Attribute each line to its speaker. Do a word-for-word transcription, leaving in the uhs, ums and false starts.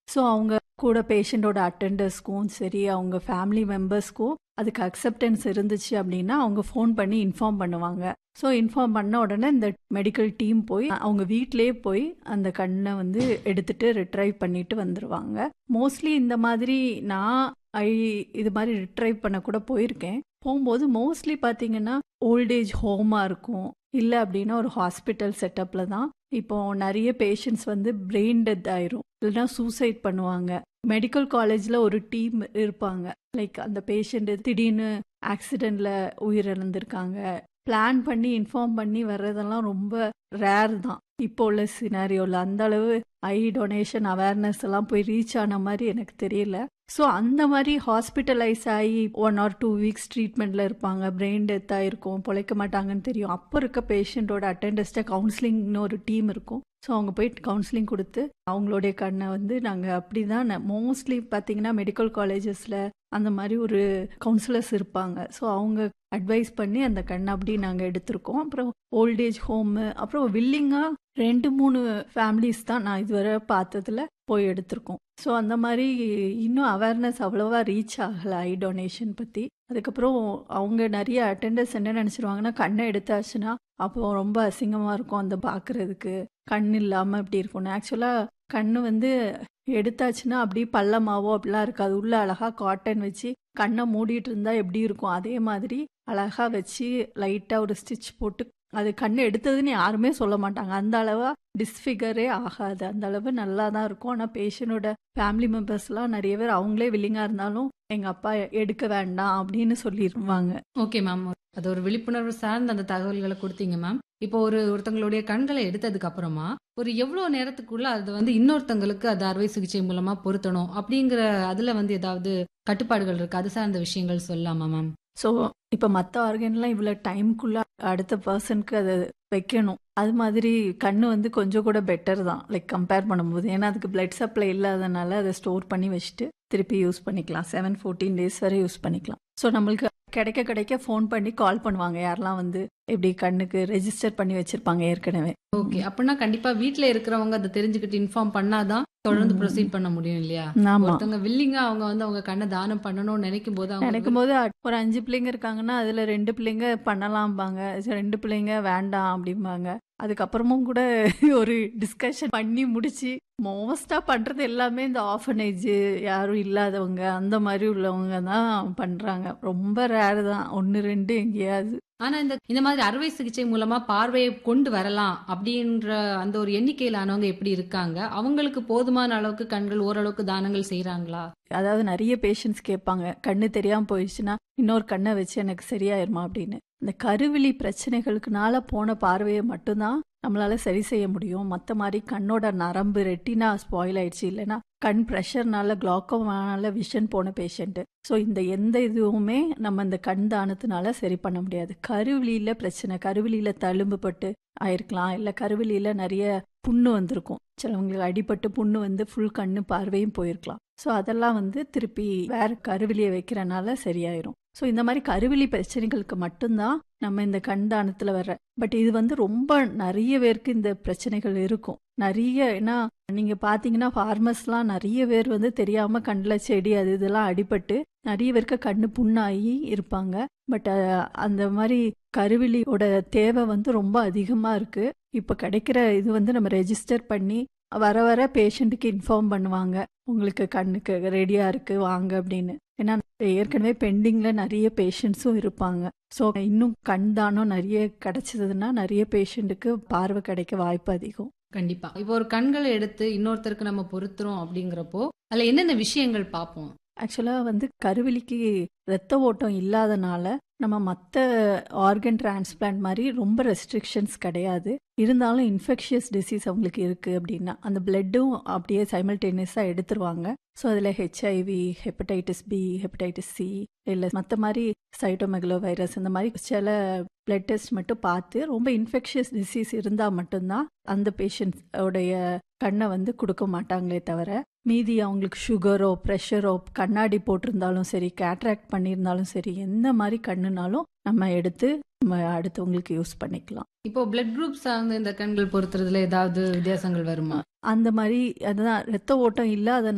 Speaker 1: So அவங்க கூட பேஷண்ட்டோட அட்டெண்டர்ஸ்க்கும் சரி, அவங்க ஃபேமிலி மெம்பர்ஸ்க்கும் அதுக்கு அக்செப்டன்ஸ் இருந்துச்சு அப்படின்னா அவங்க ஃபோன் பண்ணி இன்ஃபார்ம் பண்ணுவாங்க. ஸோ இன்ஃபார்ம் பண்ண உடனே இந்த மெடிக்கல் டீம் போய் அவங்க வீட்டிலேயே போய் அந்த கண்ணை வந்து எடுத்துட்டு ரிட்ரைவ் பண்ணிட்டு வந்துடுவாங்க. மோஸ்ட்லி இந்த மாதிரி நான் ஐ இது மாதிரி ரிட்ரைவ் பண்ண கூட போயிருக்கேன். போகும்போது மோஸ்ட்லி பார்த்தீங்கன்னா ஓல்டேஜ் ஹோமாக இருக்கும், இல்லை அப்படின்னா ஒரு ஹாஸ்பிட்டல் செட்டப்பில் தான். இப்போ நிறைய பேஷண்ட்ஸ் வந்து பிரெயின் டெத் ஆயிரும், இல்லைன்னா சூசைட் பண்ணுவாங்க. மெடிக்கல் காலேஜில் ஒரு டீம் இருப்பாங்க, லைக் அந்த பேஷண்ட் திடீர்னு ஆக்சிடெண்ட்ல உயிரிழந்திருக்காங்க, பிளான் பண்ணி இன்ஃபார்ம் பண்ணி வர்றதெல்லாம் ரொம்ப ரேர் தான் இப்போ உள்ள சினாரியோவில். அந்த அளவு ஐ டொனேஷன் அவேர்னஸ் எல்லாம் போய் ரீச் ஆன மாதிரி எனக்கு தெரியல. ஸோ அந்த மாதிரி ஹாஸ்பிட்டலைஸ் ஆகி ஒன் ஆர் டூ வீக்ஸ் ட்ரீட்மெண்ட்டில் இருப்பாங்க, பிரெயின் டெத் ஆகிருக்கும், பொழைக்க மாட்டாங்கன்னு தெரியும். அப்போ இருக்க பேஷண்ட்டோட அட்டெண்டர்ஸ்ட்டை கவுன்சிலிங்னு ஒரு டீம் இருக்கும். ஸோ அவங்க போயிட்டு கவுன்சிலிங் கொடுத்து அவங்களுடைய கண்ணை வந்து நாங்கள் அப்படி தான் மோஸ்ட்லி பார்த்தீங்கன்னா மெடிக்கல் காலேஜஸில் அந்த மாதிரி ஒரு கவுன்சிலர்ஸ் இருப்பாங்க. ஸோ அவங்க அட்வைஸ் பண்ணி அந்த கண்ணை அப்படி நாங்கள் எடுத்திருக்கோம். அப்புறம் ஓல்டேஜ் ஹோமு, அப்புறம் வில்லிங்காக ரெண்டு மூணு ஃபேமிலிஸ் தான் நான் இதுவரை பார்த்ததுல போய் எடுத்திருக்கோம். ஸோ அந்த மாதிரி இன்னும் அவேர்னஸ் அவ்வளோவா ரீச் ஆகலை ஐ டொனேஷன் பற்றி. அதுக்கப்புறம் அவங்க நிறைய அட்டெண்டர்ஸ் என்ன நினச்சிருவாங்கன்னா, கண்ணை எடுத்தாச்சுன்னா அப்போ ரொம்ப அசிங்கமாக இருக்கும் அந்த பார்க்குறதுக்கு, கண் இல்லாமல் இப்படி இருக்கும்னு. ஆக்சுவலாக கண் வந்து எடுத்தாச்சுன்னா அப்படி பள்ளமாவோ அப்படிலாம் இருக்காது. உள்ள அழகாக காட்டன் வச்சு கண்ணை மூடிட்டு இருந்தா எப்படி இருக்கும் அதே மாதிரி அழகாக வச்சு லைட்டாக ஒரு ஸ்டிச் போட்டு அது கண்ணு எடுத்ததுன்னு யாருமே சொல்ல மாட்டாங்க. அந்த அளவா டிஸ்ஃபிகரே ஆகாது, அந்த அளவு நல்லா தான் இருக்கும். ஆனால் பேஷண்டோட ஃபேமிலி மெம்பர்ஸ்லாம் நிறைய பேர் அவங்களே வில்லிங்காக இருந்தாலும் எங்கள் அப்பா எடுக்க வேண்டாம் அப்படின்னு சொல்லிடுவாங்க.
Speaker 2: ஓகே மேம், அது ஒரு விழிப்புணர்வு சார்ந்த அந்த தகவல்களை கொடுத்தீங்க மேம். இப்போ ஒரு ஒருத்தங்களுடைய கண்களை எடுத்ததுக்கு அப்புறமா ஒரு எவ்வளவு நேரத்துக்குள்ள அது வந்து இன்னொருத்தங்களுக்கு அது அறுவை சிகிச்சை மூலமா பொருத்தணும் அப்படிங்கிற அதுல வந்து ஏதாவது கட்டுப்பாடுகள் இருக்கு? அது சார்ந்த விஷயங்கள் சொல்லலாமா மேம்?
Speaker 1: ஸோ இப்போ மற்ற ஆர்கன்லாம் இவ்வளோ டைமுக்குள்ள அடுத்த பர்சனுக்கு அதை வைக்கணும். அது மாதிரி கண்ணு வந்து கொஞ்சம் கூட பெட்டர் தான், லைக் கம்பேர் பண்ணும்போது. ஏன்னா அதுக்கு பிளட் சப்ளை இல்லாதனால அதை ஸ்டோர் பண்ணி வச்சுட்டு திருப்பி யூஸ் பண்ணிக்கலாம். செவன் ஃபோர்டீன் டேஸ் வரை யூஸ் பண்ணிக்கலாம். ஸோ நம்மளுக்கு கிடைக்க கிடைக்க ஃபோன் பண்ணி கால் பண்ணுவாங்க யாரெல்லாம் வந்து எப்படி கண்ணுக்கு ரெஜிஸ்டர் பண்ணி வச்சிருப்பாங்க ஏற்கனவே.
Speaker 2: ஓகே, அப்படின்னா கண்டிப்பா வீட்டுல இருக்கிறவங்க அதை தெரிஞ்சுக்கிட்டு இன்ஃபார்ம் பண்ணாதான் தொடர்ந்து ப்ரொசீட் பண்ண முடியும் இல்லையா? ஒருத்தவங்க வில்லிங்கா அவங்க வந்து அவங்க கண்ணை தானம் பண்ணணும்னு நினைக்கும் போது
Speaker 1: நினைக்கும் போது ஒரு அஞ்சு பிள்ளைங்க இருக்காங்கன்னா அதுல ரெண்டு பிள்ளைங்க பண்ணலாம்பாங்க, ரெண்டு பிள்ளைங்க வேண்டாம் அப்படிம்பாங்க. அதுக்கப்புறமும் கூட ஒரு டிஸ்கஷன் பண்ணி முடிச்சு மோஸ்டா பண்றது எல்லாமே இந்த ஆர்ஃபனேஜ், யாரும் இல்லாதவங்க அந்த மாதிரி உள்ளவங்க தான் பண்றாங்க. ரொம்ப ரேர் தான், ஒன்னு ரெண்டு எங்கேயாவது.
Speaker 2: ஆனா இந்த இந்த மாதிரி அறுவை சிகிச்சை மூலமா பார்வையை கொண்டு வரலாம் அப்படின்ற அந்த ஒரு எண்ணிக்கையிலானவங்க எப்படி இருக்காங்க? அவங்களுக்கு போதுமான அளவுக்கு கண்கள் ஓரளவுக்கு தானங்கள் செய்யறாங்களா?
Speaker 1: அதாவது நிறைய பேஷண்ட்ஸ் கேட்பாங்க, கண்ணு தெரியாம போயிடுச்சுன்னா இன்னொரு கண்ணை வச்சு எனக்கு சரியாயிருமா அப்படின்னு. இந்த கருவிழி பிரச்சனைகளுக்குனால போன பார்வையை மட்டும்தான் நம்மளால சரி செய்ய முடியும். மற்ற மாதிரி கண்ணோட நரம்பு ரெட்டினா ஸ்பாயில் ஆயிடுச்சு, இல்லைன்னா கண் ப்ரெஷர்னால கிளாக்கோமானால விஷன் போன பேஷண்ட். ஸோ இந்த எந்த இதுவுமே நம்ம இந்த கண் தானத்தினால சரி பண்ண முடியாது. கருவிழியில பிரச்சனை, கருவிழியில தழும்புப்பட்டு ஆயிருக்கலாம், இல்லை கருவிழியில நிறைய புண்ணு வந்திருக்கும், சிலவங்களுக்கு அடிபட்டு புண்ணு வந்து ஃபுல் கண்ணு பார்வையும் போயிருக்கலாம். ஸோ அதெல்லாம் வந்து திருப்பி வேற கருவிழியை வைக்கிறனால சரியாயிரும். ஸோ இந்த மாதிரி கருவிழி பிரச்சனைகளுக்கு மட்டும்தான் நம்ம இந்த கண் தானத்தில் வர்ற. பட் இது வந்து ரொம்ப நிறைய பேருக்கு இந்த பிரச்சனைகள் இருக்கும் நிறைய. ஏன்னா நீங்க பாத்தீங்கன்னா ஃபார்மர்ஸ்லாம் நிறைய பேர் வந்து தெரியாம கண்ணில் செடி அது இதெல்லாம் அடிபட்டு நிறைய பேருக்கு கண்ணு புண்ணாகி இருப்பாங்க. பட் அந்த மாதிரி கருவிழியோட தேவை வந்து ரொம்ப அதிகமா இருக்கு. இப்போ கிடைக்கிற இது வந்து நம்ம ரெஜிஸ்டர் பண்ணி வர வர பேஷண்ட்டுக்கு இன்ஃபார்ம் பண்ணுவாங்க, உங்களுக்கு கண்ணுக்கு ரெடியா இருக்கு வாங்க அப்படின்னு. ஏன்னா ஏற்கனவே பெண்டிங்ல நிறைய பேஷண்ட்ஸும் இருப்பாங்க. ஸோ இன்னும் கண் தானம் நிறைய கிடைச்சதுன்னா நிறைய பேஷண்ட்டுக்கு பார்வை கிடைக்க வாய்ப்பு அதிகம்.
Speaker 2: கண்டிப்பா. இப்போ ஒரு கண்களை எடுத்து இன்னொருத்தருக்கு நம்ம பொருத்துறோம் அப்படிங்கிறப்போ அதுல என்னென்ன விஷயங்கள் பார்ப்போம்?
Speaker 1: ஆக்சுவலாக வந்து கருவிழிக்கு ரத்த ஓட்டம் இல்லாதனால நம்ம மற்ற ஆர்கன் டிரான்ஸ்பிளான்ட் மாதிரி ரொம்ப ரெஸ்ட்ரிக்ஷன்ஸ் கிடையாது. இருந்தாலும் இன்ஃபெக்ஷியஸ் டிசீஸ் அவங்களுக்கு இருக்குது அப்படின்னா அந்த பிளட்டும் அப்படியே சைமல்டேனியஸாக எடுத்துருவாங்க. ஸோ அதில் HIV, hepatitis B, hepatitis C, இல்லை மற்ற மாதிரி சைட்டோமெகலோ வைரஸ் இந்த மாதிரி சில பிளட் டெஸ்ட் மட்டும் பார்த்து ரொம்ப இன்ஃபெக்ஷியஸ் டிசீஸ் இருந்தால் மட்டும்தான் அந்த பேஷண்ட்ஸோடைய கண்ணை வந்து கொடுக்க மாட்டாங்களே தவிர மீதி அவங்களுக்கு சுகரோ ப்ரெஷரோ கண்ணாடி போட்டிருந்தாலும் சரி, கேட்ராக்ட் பண்ணியிருந்தாலும் சரி, எந்த மாதிரி கண்ணுனாலும் நம்ம எடுத்து நம்ம அடுத்தவங்களுக்கு யூஸ் பண்ணிக்கலாம்.
Speaker 2: இப்போ பிளட் குரூப் சார்ந்த இந்த கண்கள் பொறுத்துறதுல ஏதாவது வித்தியாசங்கள் வருமா?
Speaker 1: அந்த மாதிரி அதுதான் ரத்த ஓட்டம் இல்லாத